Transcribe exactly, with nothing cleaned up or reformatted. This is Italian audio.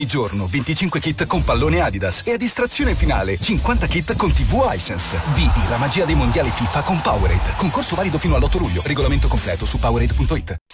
Giorno venticinque kit con pallone Adidas e a distrazione finale cinquanta kit con tivù Hisense. Vivi la magia dei mondiali FIFA con Powerade. Concorso valido fino all'otto luglio. Regolamento completo su Powerade punto it.